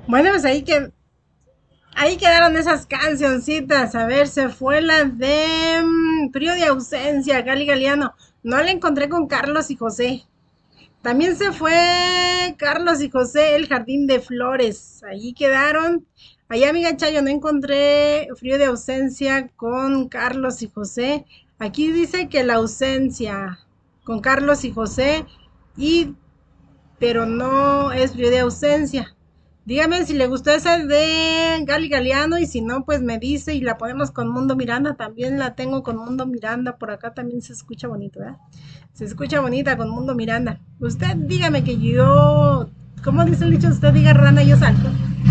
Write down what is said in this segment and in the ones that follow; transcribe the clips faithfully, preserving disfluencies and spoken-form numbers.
Bueno, pues ahí que ahí quedaron esas cancioncitas. A ver, se fue la de mm, Frío de ausencia, Gali Galeano. No la encontré con Carlos y José. También se fue Carlos y José, El Jardín de Flores. Allí quedaron. Allá, amiga Chayo, no encontré Frío de ausencia con Carlos y José. Aquí dice que la ausencia con Carlos y José, y pero no es Frío de ausencia. Dígame si le gustó esa de Gali Galeano y si no, pues me dice y la ponemos con Mundo Miranda. También la tengo con Mundo Miranda. Por acá también se escucha bonito, ¿verdad? Se escucha bonita con Mundo Miranda. Usted dígame que yo, ¿cómo dice el dicho? Usted diga rana y yo salto.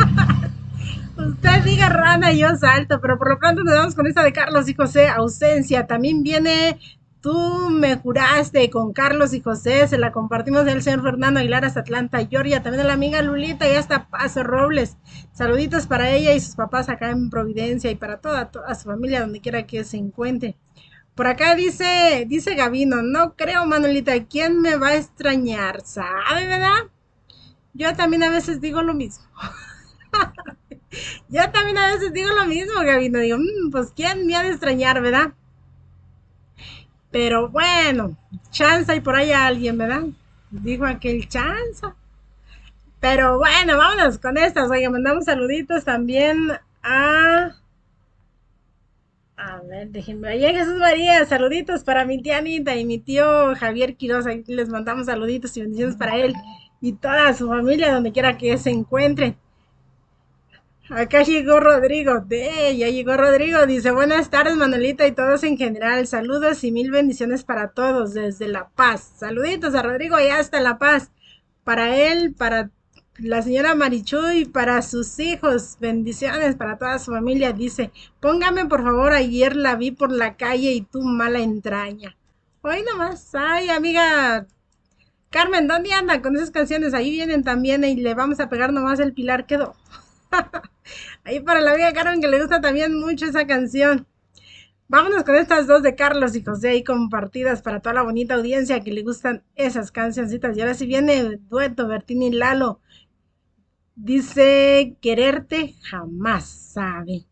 Usted diga rana y yo salto, pero por lo pronto nos vamos con esta de Carlos y José, ausencia. También viene Tú me juraste con Carlos y José, se la compartimos del señor Fernando Aguilar hasta Atlanta, Georgia, también de la amiga Lulita y hasta Paso Robles. Saluditos para ella y sus papás acá en Providencia y para toda, toda su familia donde quiera que se encuentre. Por acá dice, dice Gavino, no creo, Manuelita, ¿quién me va a extrañar? ¿Sabe, verdad? Yo también a veces digo lo mismo. Yo también a veces digo lo mismo, Gavino. Digo, "Mm, pues quién me ha de extrañar, ¿verdad? Pero bueno, chanza y por ahí alguien, ¿verdad? Dijo aquel chanza. Pero bueno, vámonos con estas. Oye, mandamos saluditos también a... A ver, déjenme. Ahí en Jesús María, saluditos para mi tía Anita y mi tío Javier Quiroz. Ahí les mandamos saluditos y bendiciones para él y toda su familia, donde quiera que se encuentren. Acá llegó Rodrigo, de, ya llegó Rodrigo, dice buenas tardes Manuelita y todos en general, saludos y mil bendiciones para todos desde La Paz, saluditos a Rodrigo y hasta La Paz, para él, para la señora Marichuy, para sus hijos, bendiciones para toda su familia, dice, póngame por favor, ayer la vi por la calle y tú mala entraña, hoy nomás, ay amiga Carmen, ¿dónde anda con esas canciones? Ahí vienen también y le vamos a pegar nomás el pilar, quedó. Ahí para la amiga Carmen que le gusta también mucho esa canción. Vámonos con estas dos de Carlos y José ahí compartidas para toda la bonita audiencia que le gustan esas cancioncitas. Y ahora sí viene el dueto Bertini y Lalo. Dice quererte jamás sabe.